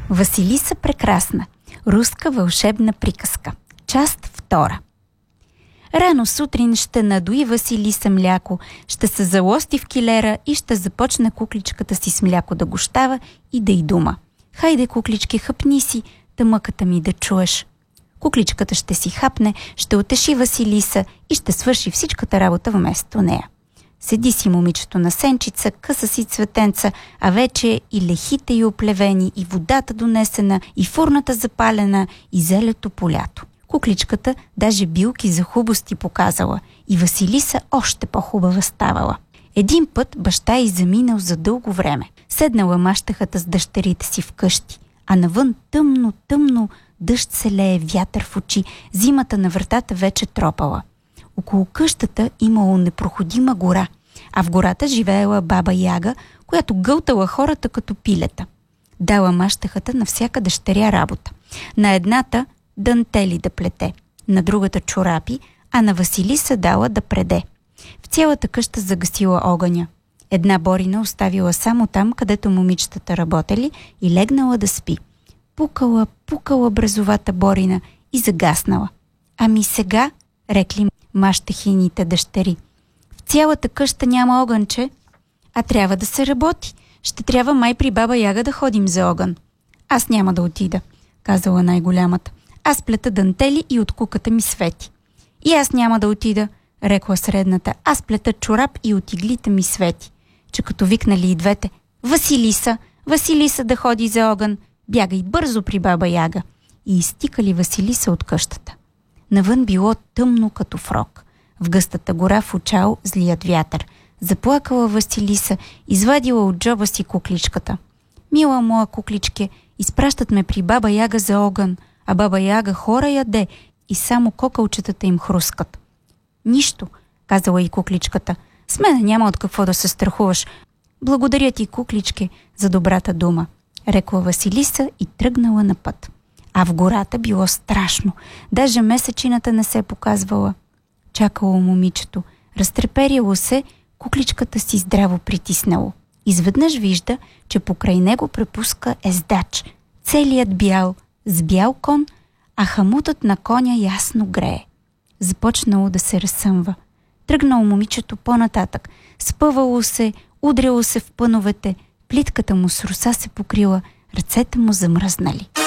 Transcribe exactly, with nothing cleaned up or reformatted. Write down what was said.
Василиса прекрасна. Руска вълшебна приказка. Част втора. Рано сутрин ще надуи Василиса мляко, ще се залости в килера и ще започне кукличката си с мляко да гощава и да й дума. Хайде, куклички, хъпни си, тъмъката ми да чуеш. Кукличката ще си хапне, ще утеши Василиса и ще свърши всичката работа вместо нея. Седи си момичето на сенчица, къса си цветенца, а вече и лехите й оплевени, и водата донесена, и фурната запалена, и зелето полято. Кукличката даже билки за хубости показала и Василиса още по-хубава ставала. Един път баща й заминал за дълго време. Седнала мащахата с дъщерите си вкъщи, а навън тъмно, тъмно, дъжд се лее, вятър в очи, зимата на вратата вече тропала. Около къщата имало непроходима гора, а в гората живеела баба Яга, която гълтала хората като пилета. Дала мащахата на всяка дъщеря работа. На едната дантели да плете, на другата чорапи, а на Василиса дала да преде. В цялата къща загасила огъня. Една Борина оставила само там, където момичетата работели, и легнала да спи. Пукала, пукала брезовата Борина и загаснала. Ами сега, рекли мащахините дъщери, в цялата къща няма огънче, а трябва да се работи. Ще трябва май при баба Яга да ходим за огън. Аз няма да отида, казала най-голямата. Аз плета дантели и от куката ми свети. И аз няма да отида, рекла средната. Аз плета чорап и от иглите ми свети. Че като викнали и двете: Василиса, Василиса да ходи за огън, бягай бързо при баба Яга. И изтикали Василиса от къщата. Навън било тъмно като фрок. В гъстата гора фучал злият вятър. Заплакала Василиса, извадила от джоба си кукличката. Мила моя кукличке, изпращат ме при баба Яга за огън, а баба Яга хора яде и само кокълчетата им хрускат. Нищо, казала и кукличката. С мене няма от какво да се страхуваш. Благодаря ти, кукличке, за добрата дума, рекла Василиса и тръгнала на път. А в гората било страшно. Даже месечината не се показвала. Чакало момичето. Разтреперило се, кукличката си здраво притиснало. Изведнъж вижда, че покрай него препуска ездач. Целият бял, с бял кон, а хамутът на коня ясно грее. Започнало да се разсъмва. Тръгнало момичето по-нататък. Спъвало се, удряло се в пъновете, плитката му с роса се покрила, ръцете му замръзнали.